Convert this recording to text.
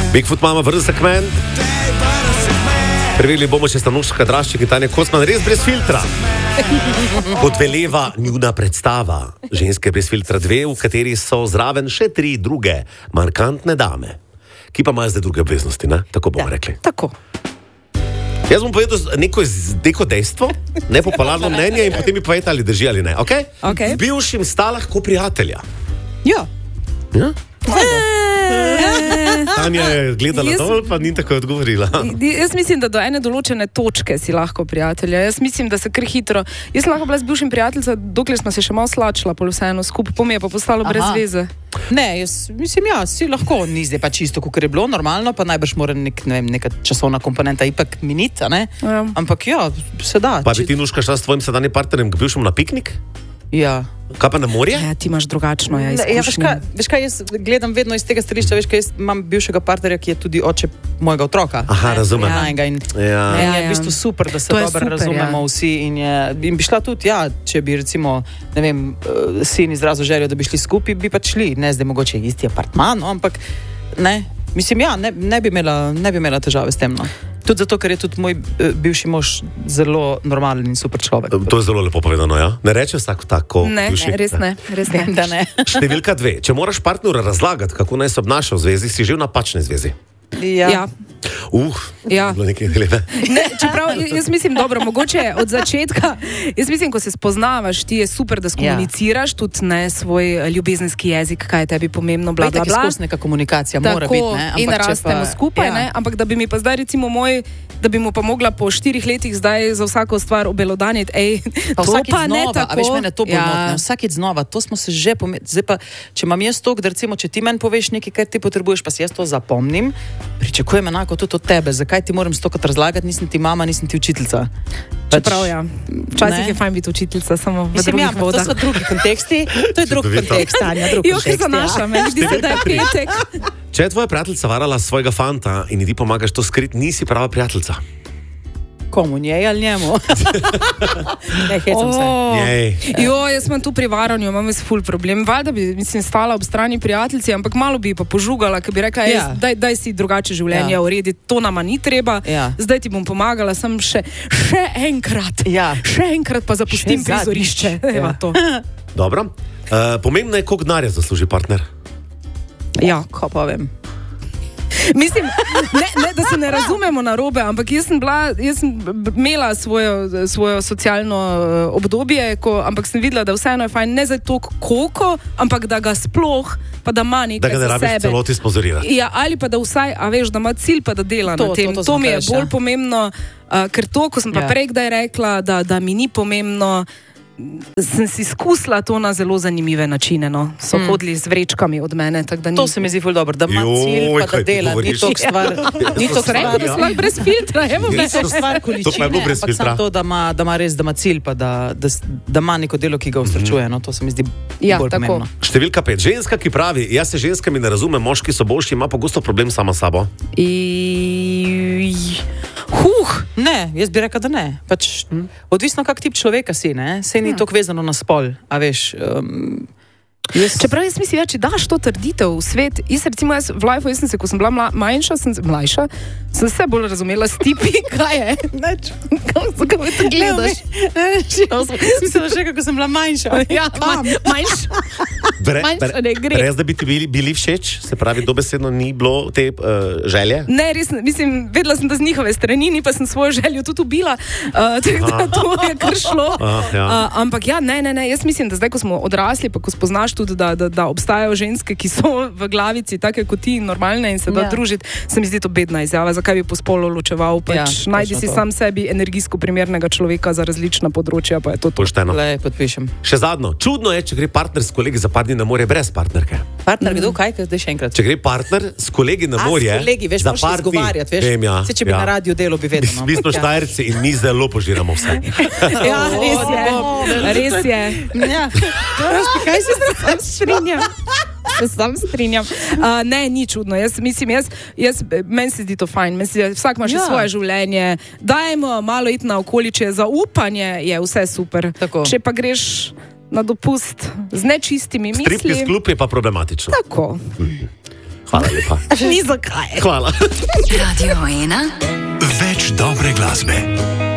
Bigfoot mama vrde segment. Preverili bomo, če sta Nuška Drašček in Tanja Kocman res brez filtra. Kot veleva njuna predstava Ženske brez filtra 2, v kateri so zraven še 3 druge markantne dame, ki pa imajo zdaj druge obveznosti, ne? Tako bomo rekli. Tako. Jaz bom povedal neko dejstvo, nepopularno mnenje in potem mi povedal, ali drži ali ne. Okay? Okay. Z bivšim sta lahko prijatelja. Ja. Ja? Tanja je gledala dol, pa ni tako odgovorila. Jaz mislim, da do ene določene točke si lahko prijatelja. Jaz mislim, da se kar hitro. Jaz sem lahko bila z bivšim prijateljem, dokler smo se še malo slačila, pol vseeno skupaj, po mi je pa postalo brez veze. Ne, jaz mislim, si lahko, ni zdaj pa čisto, kakor je bilo normalno, pa najbrž mora neka časovna komponenta ipak miniti, ne? Ja. Ampak ja, se da. Pa bi ti, Nuška, šla s tvojim sedanjim partnerjem k bivšemu na piknik? Ja. Kaj pa na morje? Ja, ti imaš drugačno izkušnjo. Ja, veš kaj, jaz gledam vedno iz tega stališča, veš kaj, jaz imam bivšega partnerja, ki je tudi oče mojega otroka. Aha, razumem. Ja. Je v bistvu super, da se dobro razumemo vsi in bi šla tudi, če bi recimo, ne vem, sin izrazil željo, da bi šli skupaj, bi pač šli, ne zdaj mogoče isti apartman, ampak ne, mislim, ne bi imela težave s tem, no. Tudi zato, ker je tudi moj bivši mož zelo normalen in super človek. To je zelo lepo povedano, ja? Ne reče vsak tako bivši? Res ne. Da ne. Številka 2. Če moraš partnerju razlagati, kako naj se obnaša v zvezi, si že v napačni zvezi. Ja. Bilo nekaj dileme. Ne, čeprav jaz mislim, dobro, mogoče od začetka, jaz mislim, ko se spoznavaš, ti je super, da skomuniciraš tudi svoj ljubezenski jezik, kaj je tebi pomembno, bla, bla, bla. Tako je skosna komunikacija, mora biti, ne? Ampak in rastemo skupaj, ne? Ampak da bi mi pa zdaj recimo da bi mu pa mogla po 4 letih zdaj za vsako stvar obelodaniti, to pa ne tako. A veš, mene to bolj motne, vsakič znova, to smo se že zdaj pa, če imam jaz to, da recimo, če ti meni poveš nekaj, kaj ti potrebuješ, pa si jaz to zapomnim, pričakujem enako tudi od tebe. Zakaj ti moram stokrat razlagati, nisem ti mama, nisem ti učiteljica. Čeprav včasih je fajn biti učiteljica, samo v drugih vodah. To so drugi konteksti, to je drugi kontekst, Tanja, drugi kontekst. Jo, ki zanaša, meni zdi se, da je petek. Če je tvoja prijateljica varala svojega fanta in ti pomagaš to skriti, nisi prava prijateljica. Komu, njej ali njemu? Ne, hecam se. Jaz imam tu pri varanju, imam jaz ful problem. Valjda bi, stala ob strani prijateljici, ampak malo bi pa požugala, ker bi rekla, daj si drugače življenje urediti, to nama ni treba, zdaj ti bom pomagala, sem še enkrat, še enkrat pa zapustim prizorišče. Dobro. Pomembno je, koliko denarja zasluži partner? Ja, ko pa vem. Mislim, ne, da se ne razumemo narobe, ampak jaz sem imela svojo socialno obdobje, ampak sem videla, da vseeno je fajn, ne za to koliko, ampak da ga sploh, pa da ima nekaj za sebe. Da ga ne rabiš celoti sponzorirati. Ja, ali pa da vsaj, veš, da ima cilj, pa da dela na tem. To mi je bolj pomembno, ker to, ko sem pa prej kdaj rekla, da mi ni pomembno, sem si skusila to na zelo zanimive načine, no. So hodili z vrečkami od mene, tako da ni. To se mi zdi ful dobro, da ima cilj, pa da dela, ni to stvar. Ni to stvar, da smo brez filtra, ni to stvar količine, ampak samo to, da ima res, da ima cilj, pa da ima neko delo, ki ga ustračuje, no. To se mi zdi bolj pomembno. Številka 5. Ženska, ki pravi, jaz se ženskami ne razumem, moški so boljši, ima pogosto problem sama s sabo. Ne, jaz bi rekla, da ne. Pač, odvisno kak tip človeka si, ne? Sej ni toliko vezano na spol, a veš. Čeprav jaz mislim, če daš to trditev v svet, jaz v life, ko sem bila mlajša, sem se bolj razumela s tipi, kaj je. Zakaj me to gledaš? Mislim, še kako sem bila manjša. Ja, manjša. Brez da bi ti bili všeč, se pravi, dobesedno ni bilo te želje? Ne, res, mislim, vedela sem, da z njihove strani, pa sem svojo željo tudi ubila, tako da to je kar šlo. Ampak ne, jaz mislim, da zdaj, ko smo odrasli, pa ko spoznaš tudi, da obstajajo ženske, ki so v glavici take kot ti, normalne in se da družiti, se mi zdi to bedna izjava, zakaj bi po spolu ločeval, pač najdi si sam sebi energijsko primernega človeka za različna področja, pa je to. Pošteno. Podpišem. Še zadnjo, čudno je, če gre partner s kolegi za par dni na morje brez partnerke. Partner, kdo, kaj, zdaj še enkrat? Če gre partner s kolegi na morje, s kolegi, veš, moraš izgovarjati, veš, če bi na radio delo bi vedno. Mi smo Štajerci in mi zelo požiramo vse. Ja, res je. Kaj se strinjam? Se sam strinjam. Ne, ni čudno. Meni se zdi to fajn. Vsak ima še svoje življenje. Dajmo malo iti na okoliče. Zaupanje je vse super. Tako. Če pa greš na dopust z nečistimi misli. Striptiz klub je pa problematično. Tako. Hvala lepa. Ni zakaj. Hvala. Radio 1. Več dobre glasbe.